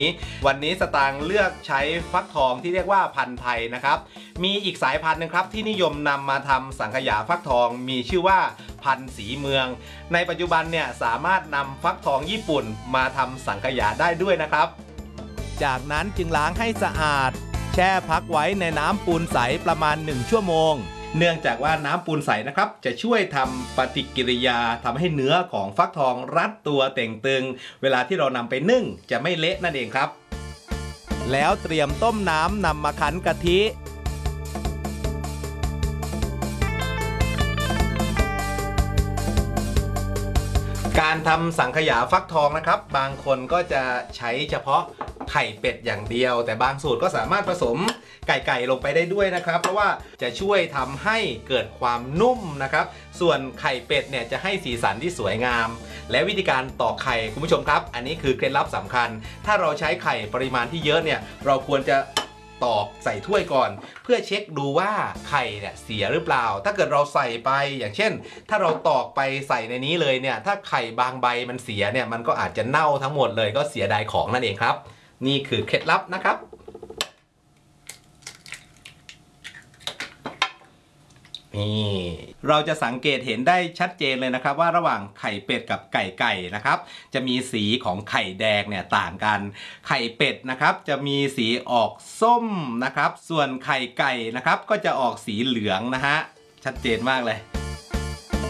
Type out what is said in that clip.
วันนี้สตางค์เลือกใช้ฟักทองที่เรียกว่าพันธุ์ไทยนะครับมีอีกสายพันธุ์นึงครับที่นิยมนำมาทำสังขยาฟักทองมีชื่อว่าพันธุ์สีเมืองในปัจจุบันเนี่ยสามารถนำฟักทองญี่ปุ่นมาทำสังขยาได้ด้วยนะครับจากนั้นจึงล้างให้สะอาดแช่พักไว้ในน้ำปูนใสประมาณ1ชั่วโมงเนื่องจากว่าน้ำปูนใสนะครับจะช่วยทำปฏิกิริยาทำให้เนื้อของฟักทองรัดตัวเต่งตึงเวลาที่เรานำไปนึ่งจะไม่เละนั่นเองครับแล้วเตรียมต้มน้ำนำมาคั้นกะทิการทำสังขยาฟักทองนะครับบางคนก็จะใช้เฉพาะไข่เป็ดอย่างเดียวแต่บางสูตรก็สามารถผสมไก่ลงไปได้ด้วยนะครับเพราะว่าจะช่วยทำให้เกิดความนุ่มนะครับส่วนไข่เป็ดเนี่ยจะให้สีสันที่สวยงามและวิธีการตอกไข่คุณผู้ชมครับอันนี้คือเคล็ดลับสำคัญถ้าเราใช้ไข่ปริมาณที่เยอะเนี่ยเราควรจะตอกใส่ถ้วยก่อนเพื่อเช็คดูว่าไข่เนี่ยเสียหรือเปล่าถ้าเกิดเราใส่ไปอย่างเช่นถ้าเราตอกไปใส่ในนี้เลยเนี่ยถ้าไข่บางใบมันเสียเนี่ยมันก็อาจจะเน่าทั้งหมดเลยก็เสียดายของนั่นเองครับนี่คือเคล็ดลับนะครับนี่เราจะสังเกตเห็นได้ชัดเจนเลยนะครับว่าระหว่างไข่เป็ดกับไก่นะครับจะมีสีของไข่แดงเนี่ยต่างกันไข่เป็ดนะครับจะมีสีออกส้มนะครับส่วนไข่ไก่นะครับก็จะออกสีเหลืองนะฮะชัดเจนมากเลย